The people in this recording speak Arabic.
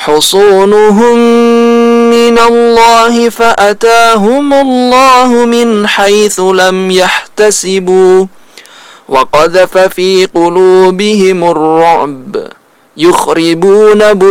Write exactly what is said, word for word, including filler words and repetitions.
حصونهم من الله فأتاهم الله من حيث لم يحتسبوا وقذف في قلوبهم الرعب يخربون